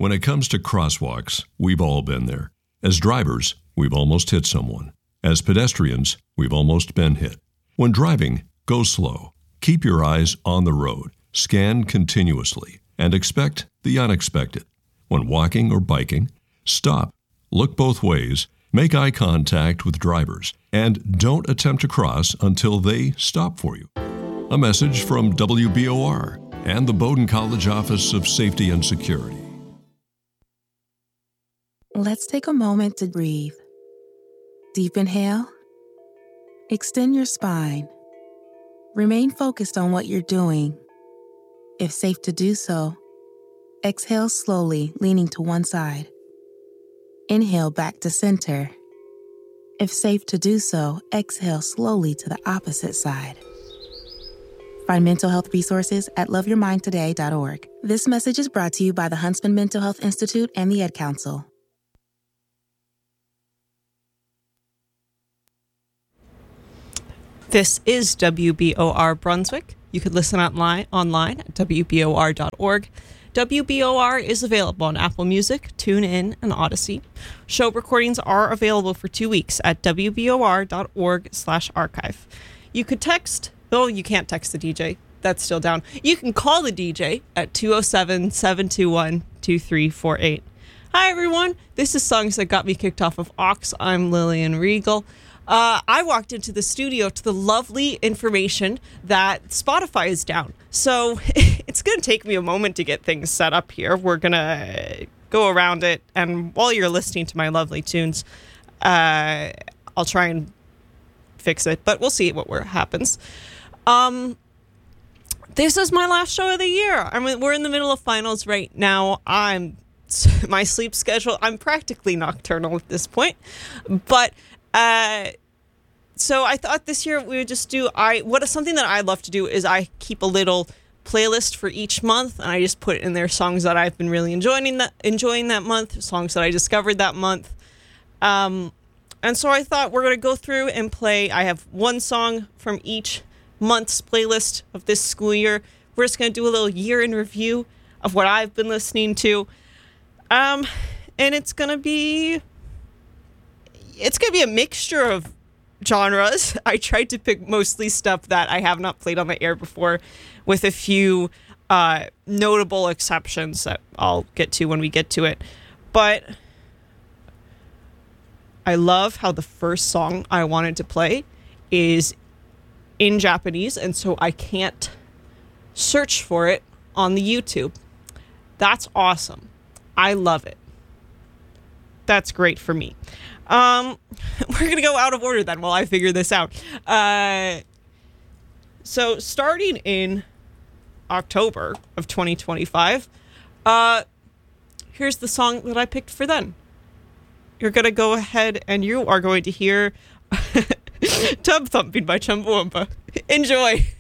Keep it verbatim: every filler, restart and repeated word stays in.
When it comes to crosswalks, we've all been there. As drivers, we've almost hit someone. As pedestrians, we've almost been hit. When driving, go slow. Keep your eyes on the road. Scan continuously and expect the unexpected. When walking or biking, stop, look both ways, make eye contact with drivers, and don't attempt to cross until they stop for you. A message from W B O R and the Bowdoin College Office of Safety and Security. Let's take a moment to breathe. Deep inhale. Extend your spine. Remain focused on what you're doing. If safe to do so, exhale slowly, leaning to one side. Inhale back to center. If safe to do so, exhale slowly to the opposite side. Find mental health resources at love your mind today dot org. This message is brought to you by the Huntsman Mental Health Institute and the Ad Council. This is W B O R Brunswick. You could listen online, online at W B O R dot org. W B O R is available on Apple Music, TuneIn, and Odyssey. Show recordings are available for two weeks at W B O R dot org slash archive. You could text, oh, you can't text the D J. That's still down. You can call the D J at two oh seven, seven two one, two three four eight. Hi, everyone. This is Songs That Got Me Kicked Off of Aux. I'm Lillian Regal. Uh, I walked into the studio to the lovely information that Spotify is down. So it's going to take me a moment to get things set up here. We're going to go around it. And while you're listening to my lovely tunes, uh, I'll try and fix it. But we'll see what happens. Um, this is my last show of the year. I mean, we're in the middle of finals right now. I'm my sleep schedule. I'm practically nocturnal at this point. But Uh, so I thought this year we would just do, I, what is something that I love to do is I keep a little playlist for each month and I just put in there songs that I've been really enjoying that, enjoying that month, songs that I discovered that month. Um, and so I thought we're going to go through and play, I have one song from each month's playlist of this school year. We're just going to do a little year in review of what I've been listening to. Um, and it's going to be... It's going to be a mixture of genres. I tried to pick mostly stuff that I have not played on the air before, with a few uh, notable exceptions that I'll get to when we get to it. But I love how the first song I wanted to play is in Japanese, and so I can't search for it on the YouTube. That's awesome. I love it. That's great for me. Um, we're going to go out of order then while I figure this out. Uh, so starting in October of twenty twenty-five, uh, here's the song that I picked for then. You're going to go ahead and you are going to hear Tub Thumping by Chumbawamba. Enjoy.